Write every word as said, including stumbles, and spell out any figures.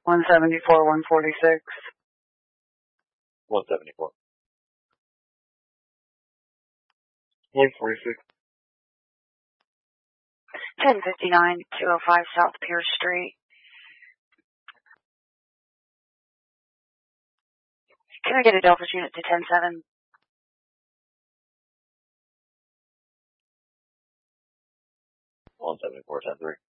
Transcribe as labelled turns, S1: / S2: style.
S1: one seventy-four, one forty-six.
S2: one seventy-four.
S3: one forty-six.
S1: ten fifty-nine, two oh five South Pierce Street. Can I get a Delphos unit to ten seven?
S2: one seventy-four, ten three.